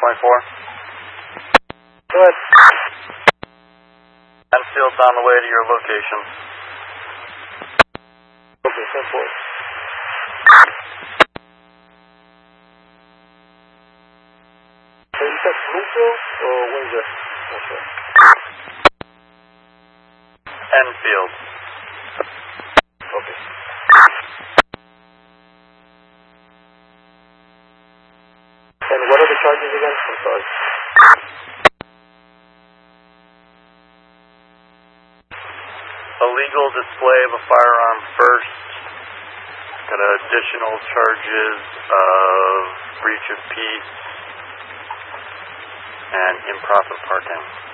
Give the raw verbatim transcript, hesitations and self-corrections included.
twenty-four. Go ahead. Enfield's on the way to your location. Okay, ten four. So you said Bloomfield or Windsor? Okay. Enfield. Okay. And what are the charges again? I'm sorry. Illegal display of a firearm first. Got additional charges of breach of peace and improper parking.